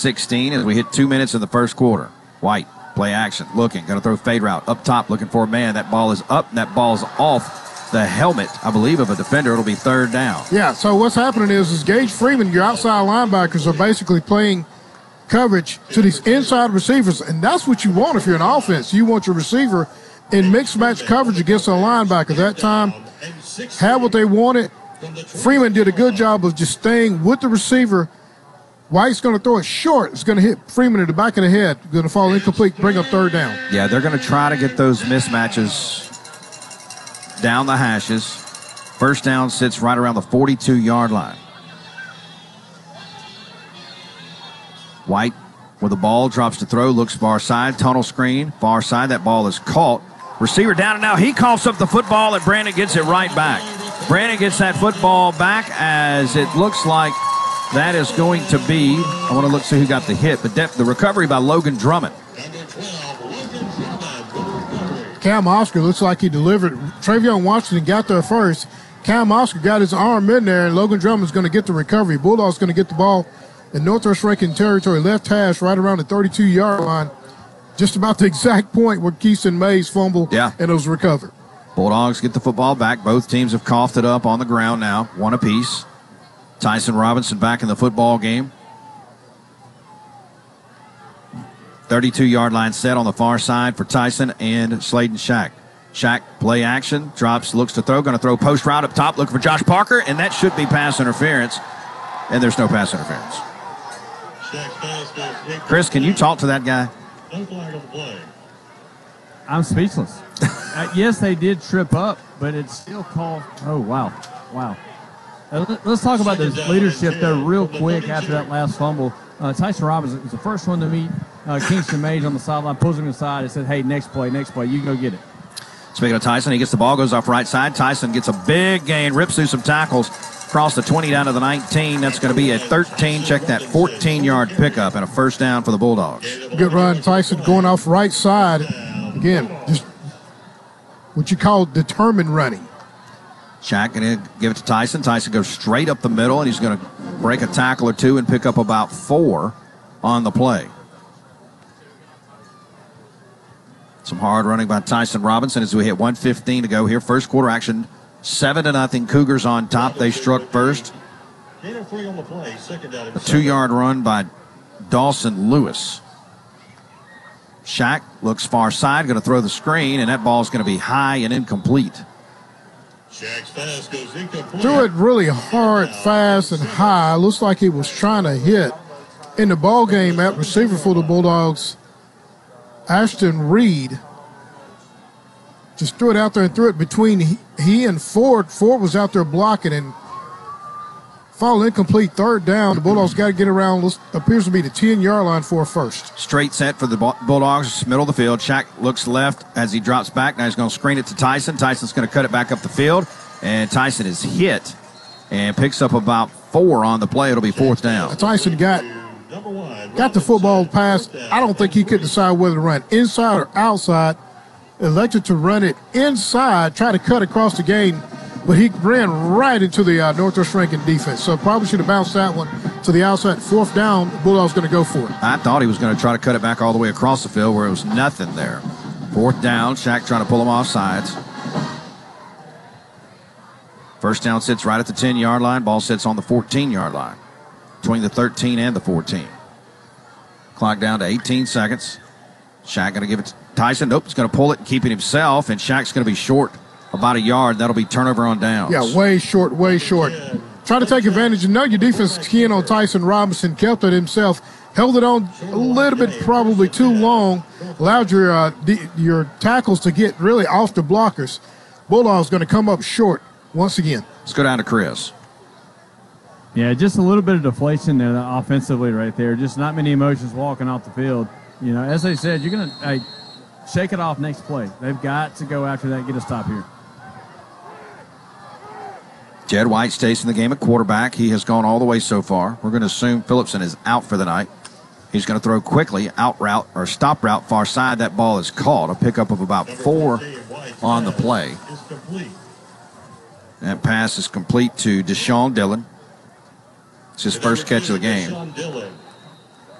16 as we hit 2 minutes in the first quarter. White, play action, looking, going to throw fade route up top, looking for a man. That ball is up, and that ball's off the helmet, I believe, of a defender. It'll be third down. Yeah, so what's happening is Gage Freeman, your outside linebackers, are basically playing coverage to these inside receivers, and that's what you want if you're an offense. You want your receiver in mixed match coverage against a linebacker. That time, had what they wanted. Freeman did a good job of just staying with the receiver. White's going to throw it short. It's going to hit Freeman in the back of the head. Going to fall incomplete, bring up third down. Yeah, they're going to try to get those mismatches down the hashes. First down sits right around the 42-yard line. White with the ball, drops to throw, looks far side, tunnel screen, far side. That ball is caught. Receiver down, and now he coughs up the football, and Brandon gets it right back. Brandon gets that football back as it looks like that is going to be, I want to look see who got the hit, but the recovery by Logan Drummond. Cam Oscar looks like he delivered. Travion Washington got there first. Cam Oscar got his arm in there, and Logan Drummond's going to get the recovery. Bulldogs going to get the ball in Northwest Rankin territory, left hash, right around the 32-yard line. Just about the exact point where Keyston Mays fumbled and it was recovered. Bulldogs get the football back. Both teams have coughed it up on the ground now, one apiece. Tyson Robinson back in the football game. 32-yard line set on the far side for Tyson and Sladen Shack. Shack, play action, drops, looks to throw, going to throw post route up top, looking for Josh Parker, and that should be pass interference, and there's no pass interference. Chris, can you talk to that guy? I'm speechless. Yes, they did trip up, but it's still called. Oh, wow. Let's talk about this leadership there real quick after that last fumble. Tyson Robinson was the first one to meet Kingston Mays on the sideline, pulls him aside and said, hey, next play, you can go get it. Speaking of Tyson, he gets the ball, goes off right side. Tyson gets a big gain, rips through some tackles, across the 20 down to the 19. That's going to be a 13. Check that, 14-yard pickup and a first down for the Bulldogs. Good run. Tyson going off right side. Again, just what you call determined running. Shack going to give it to Tyson. Tyson goes straight up the middle, and he's going to break a tackle or two and pick up about 4 on the play. Some hard running by Tyson Robinson as we hit 1:15 to go here. First quarter action, 7-0 Cougars on top. They struck first. A 2-yard run by Dawson Lewis. Shack looks far side, going to throw the screen, and that ball is going to be high and incomplete. Threw it really hard, fast, and high. Looks like he was trying to hit. In the ball game at receiver for the Bulldogs, Ashton Reed just threw it out there and threw it between he and Ford. Ford was out there blocking and fall incomplete, third down. The Bulldogs got to get around, appears to be the 10-yard line for a first. Straight set for the Bulldogs, middle of the field. Shack looks left as he drops back. Now he's going to screen it to Tyson. Tyson's going to cut it back up the field, and Tyson is hit and picks up about 4 on the play. It'll be fourth down. Tyson got the football pass. I don't think he could decide whether to run inside or outside. Elected to run it inside, try to cut across the game, but he ran right into the Northwest Rankin defense. So probably should have bounced that one to the outside. Fourth down, the Bulldogs going to go for it. I thought he was going to try to cut it back all the way across the field where it was nothing there. Fourth down, Shack trying to pull him off sides. First down sits right at the 10-yard line. Ball sits on the 14-yard line, between the 13 and the 14. Clock down to 18 seconds. Shack going to give it to Tyson. Nope, he's going to pull it and keep it himself, and Shack's going to be short about a yard. That'll be turnover on downs. Yeah, way short. Try to take advantage. And know your defense is keying on Tyson Robinson. Kept it himself. Held it on a little bit, probably too long. Allowed your tackles to get really off the blockers. Bulldogs going to come up short once again. Let's go down to Chris. Yeah, just a little bit of deflation there offensively right there. Just not many emotions walking off the field. You know, as they said, you're going to shake it off next play. They've got to go after that, get a stop here. Jed White stays in the game at quarterback. He has gone all the way so far. We're going to assume Phillipson is out for the night. He's going to throw quickly, out route or stop route far side. That ball is caught. A pickup of about 4 on the play. That pass is complete to Deshaun Dillon. It's his first catch of the game.